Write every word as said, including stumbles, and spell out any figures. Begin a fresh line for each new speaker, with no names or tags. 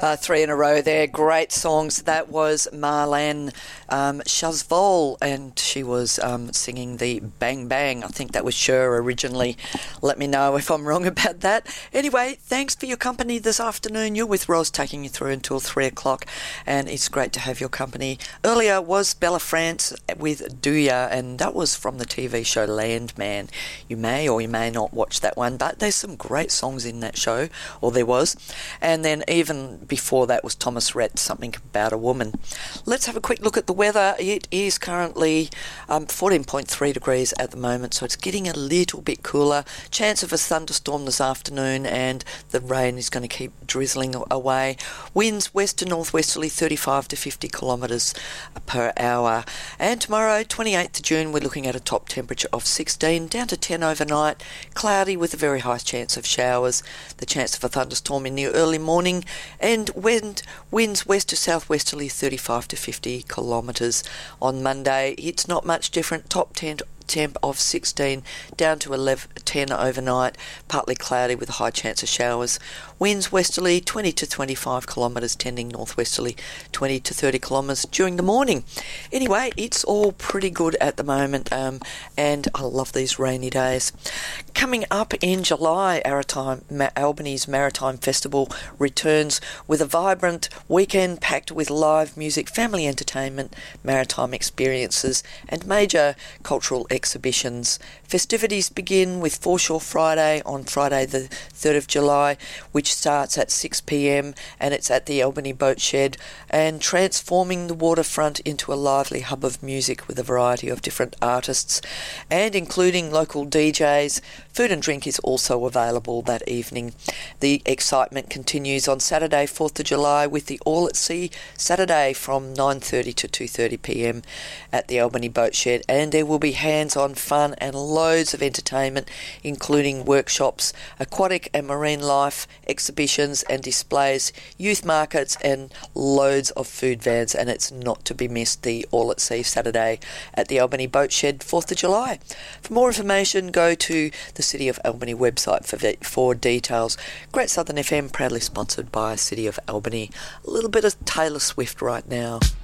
Uh, three in a row there. Great songs. That was Marlene um, Chazvol, and she was um, singing the Bang Bang. I think that was Cher originally. Let me know if I'm wrong about that. Anyway, thanks for your company this afternoon. You're with Ros, taking you through until three o'clock, and it's great to have your company. Earlier was Bella France with Do Ya, and that was from the T V show Landman. You may or you may not watch that one, but there's some great songs in that show, or there was. And then even before that was Thomas Rhett, Something About a Woman. Let's have a quick look at the weather. It is currently um, fourteen point three degrees at the moment, so it's getting a little bit cooler. Chance of a thunderstorm this afternoon, and the rain is going to keep drizzling away. Winds west to northwesterly thirty-five to fifty kilometres per hour. And tomorrow, twenty-eighth of June, we're looking at a top temperature of sixteen, down to ten overnight, cloudy with a very high chance of showers, the chance of a thunderstorm in the early morning, and wind, winds west to southwesterly thirty-five to fifty kilometres. On Monday, it's not much different, top ten temp of sixteen, down to eleven, ten overnight, partly cloudy with a high chance of showers. Winds westerly twenty to twenty-five kilometres, tending northwesterly twenty to thirty kilometres during the morning. Anyway, it's all pretty good at the moment, um, and I love these rainy days. Coming up in July, Maritime, Ma- Albany's Maritime Festival returns with a vibrant weekend packed with live music, family entertainment, maritime experiences, and major cultural exhibitions. Festivities begin with Foreshore Friday on Friday the third of July, which starts at six p m and it's at the Albany Boat Shed, and transforming the waterfront into a lively hub of music with a variety of different artists and including local D Js. Food and drink is also available that evening. The excitement continues on Saturday, fourth of July, with the All at Sea Saturday from nine thirty to two thirty p m at the Albany Boat Shed, and there will be hands-on fun and loads of entertainment, including workshops, aquatic and marine life, exhibitions and displays, youth markets, and loads of food vans. And it's not to be missed, the All at Sea Saturday at the Albany Boat Shed, fourth of July. For more information, go to the City of Albany website for, for details. Great Southern F M, proudly sponsored by City of Albany. A little bit of Taylor Swift right now.